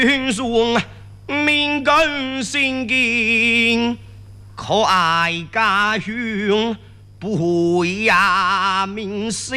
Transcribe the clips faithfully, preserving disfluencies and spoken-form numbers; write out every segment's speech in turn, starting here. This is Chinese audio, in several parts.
云送民根心经，可爱家乡不会呀民生。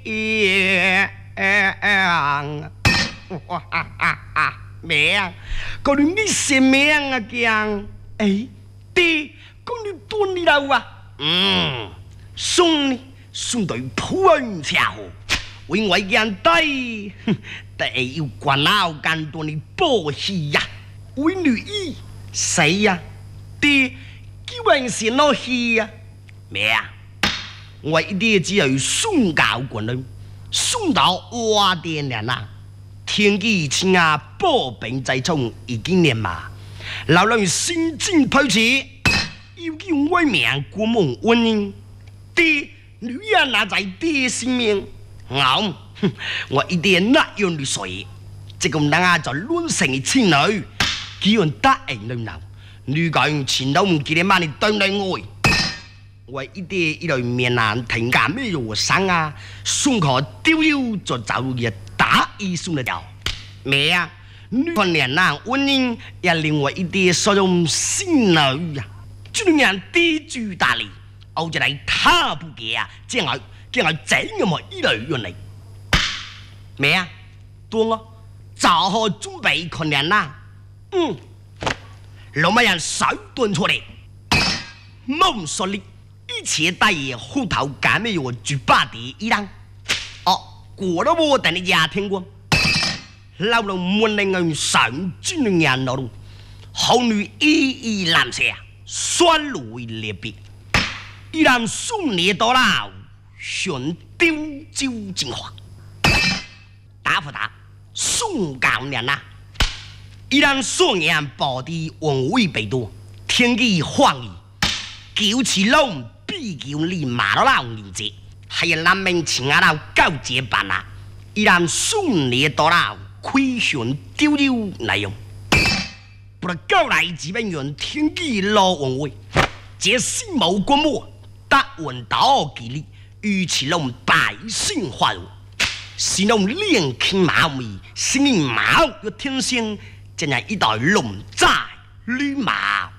哇哈哈哈！命，嗰你你什命啊讲？哎，爹，嗰你多你老啊？嗯，送你送到普恩桥，为我人低，得要关老干多你保喜呀，为女儿谁呀？爹，基本是老喜呀，命，我一定只有送教过来，送到我店了呐。天机亲啊，保病在冲已经年嘛，老人心境抛弃，要叫我命过梦婚姻，爹女人拿在爹性命，我我一定那样的水，这个人啊就乱成的亲女，只要答应你闹，女人前头唔记得把你当来爱，我一定一来面难停干咩药生啊，送可丢腰就走入打一送得掉，咩啊？女คน年男婚姻也另外一啲所用新女啊，这种人低居大利，我就嚟他不给啊，这样这样怎样么一类原嚟？咩啊？多我早好准备คน年男，嗯，老乜人手端出嚟，冇说你一切大爷后头干咩有举八的一样。哦，过了我等你家听过，老龙门令人上军人老龙，后女一一拦下，酸路列别，依然送你到老，寻丢酒精华，打不打？送教人呐，依然送人保的文威北多，天机荒夷，九起龙必叫你马老人节。还有南明请阿老高阶班啊，依然顺利到了亏损丢丢内容，不过高来几本人天机老文位，这心谋官末，答问到给力，与其让百姓化入，是让练轻马尾，心灵毛有天性，真係一代龙在绿马。